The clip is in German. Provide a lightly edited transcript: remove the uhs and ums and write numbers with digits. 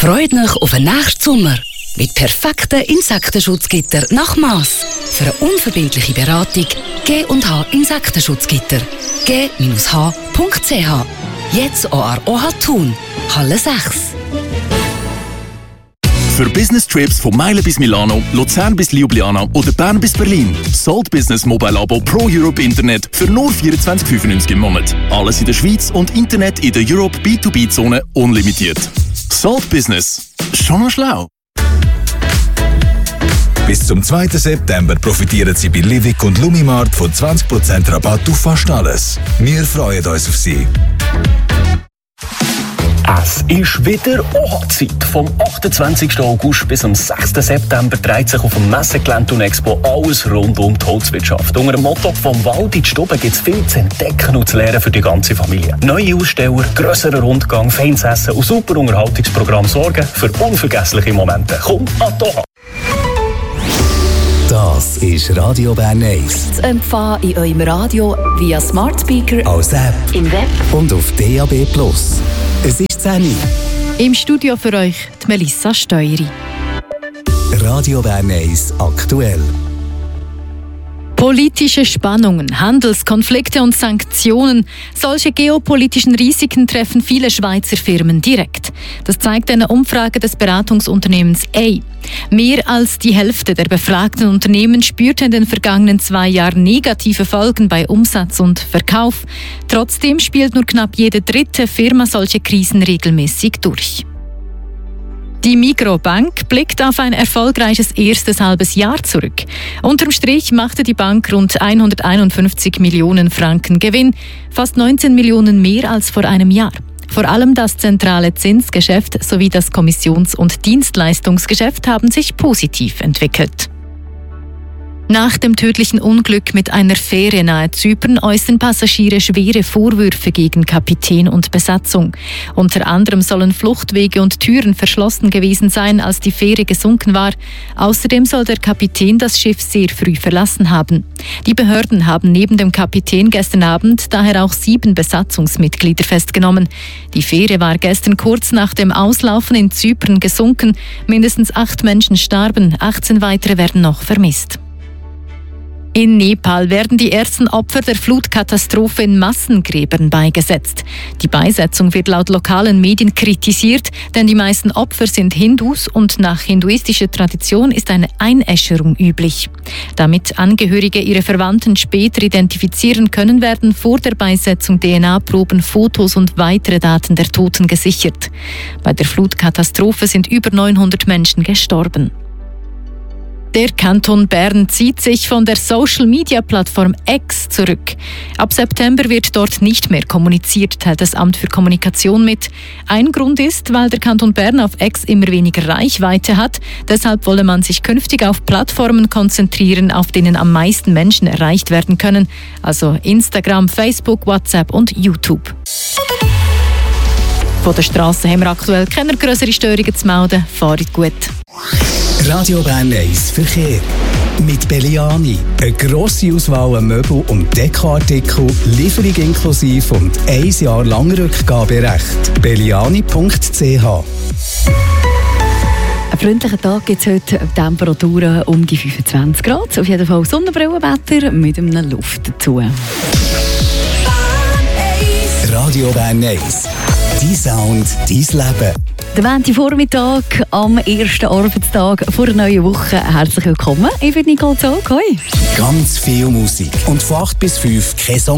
Freut euch auf den nächsten Sommer. Mit perfekten Insektenschutzgitter nach Mass. Für eine unverbindliche Beratung G&H Insektenschutzgitter. g-h.ch. Jetzt auch an OH Thun, Halle 6. Für Business Trips von Meilen bis Milano, Luzern bis Ljubljana oder Bern bis Berlin. Salt Business Mobile Abo Pro Europe Internet für nur 24,95 im Monat. Alles in der Schweiz und Internet in der Europe B2B-Zone unlimitiert. Salt Business. Schon noch schlau. Bis zum 2. September profitieren Sie bei Livik und Lumimart von 20% Rabatt auf fast alles. Wir freuen uns auf Sie. Es ist wieder OH-Zeit. Vom 28. August bis am 6. September dreht sich auf dem Messegelände und Expo alles rund um die Holzwirtschaft. Unter dem Motto «Vom Wald in die Stube» gibt es viel zu entdecken und zu lernen für die ganze Familie. Neue Aussteller, grösserer Rundgang, feines Essen und super Unterhaltungsprogramm sorgen für unvergessliche Momente. Komm an die OH! Das ist Radio Bern 1. Zu empfangen in eurem Radio via Smart Speaker, als App, im Web und auf DAB+. Es ist 10. Im Studio für euch die Melissa Steueri. Radio Bern 1 aktuell. Politische Spannungen, Handelskonflikte und Sanktionen. Solche geopolitischen Risiken treffen viele Schweizer Firmen direkt. Das zeigt eine Umfrage des Beratungsunternehmens A. Mehr als die Hälfte der befragten Unternehmen spürte in den vergangenen 2 Jahren negative Folgen bei Umsatz und Verkauf. Trotzdem spielt nur knapp jede dritte Firma solche Krisen regelmäßig durch. Die Migros Bank blickt auf ein erfolgreiches erstes halbes Jahr zurück. Unterm Strich machte die Bank rund 151 Millionen Franken Gewinn, fast 19 Millionen mehr als vor einem Jahr. Vor allem das zentrale Zinsgeschäft sowie das Kommissions- und Dienstleistungsgeschäft haben sich positiv entwickelt. Nach dem tödlichen Unglück mit einer Fähre nahe Zypern äußern Passagiere schwere Vorwürfe gegen Kapitän und Besatzung. Unter anderem sollen Fluchtwege und Türen verschlossen gewesen sein, als die Fähre gesunken war. Außerdem soll der Kapitän das Schiff sehr früh verlassen haben. Die Behörden haben neben dem Kapitän gestern Abend daher auch 7 Besatzungsmitglieder festgenommen. Die Fähre war gestern kurz nach dem Auslaufen in Zypern gesunken. Mindestens 8 Menschen starben, 18 weitere werden noch vermisst. In Nepal werden die ersten Opfer der Flutkatastrophe in Massengräbern beigesetzt. Die Beisetzung wird laut lokalen Medien kritisiert, denn die meisten Opfer sind Hindus und nach hinduistischer Tradition ist eine Einäscherung üblich. Damit Angehörige ihre Verwandten später identifizieren können, werden vor der Beisetzung DNA-Proben, Fotos und weitere Daten der Toten gesichert. Bei der Flutkatastrophe sind über 900 Menschen gestorben. Der Kanton Bern zieht sich von der Social-Media-Plattform X zurück. Ab September wird dort nicht mehr kommuniziert, teilt das Amt für Kommunikation mit. Ein Grund ist, weil der Kanton Bern auf X immer weniger Reichweite hat. Deshalb wolle man sich künftig auf Plattformen konzentrieren, auf denen am meisten Menschen erreicht werden können. Also Instagram, Facebook, WhatsApp und YouTube. Von der Strasse haben wir aktuell keine grösseren Störungen zu melden. Fahrt gut. Radio Bern 1 Verkehr. Mit Belliani. Eine grosse Auswahl an Möbel- und Dekoartikel, Lieferung inklusive und 1 Jahr lang Rückgaberecht. Belliani.ch. Einen freundlichen Tag gibt es heute, Temperaturen um die 25 Grad. Auf jeden Fall Sonnenbrillenwetter mit einem Luft dazu. Radio Bern 1. Dein Sound, dein Leben. Der Montagvormittag am ersten Arbeitstag vor einer neuen Woche. Herzlich willkommen. Ich bin Nicole Zog. Hoi. Ganz viel Musik. Und von 8 bis 5 kein Song.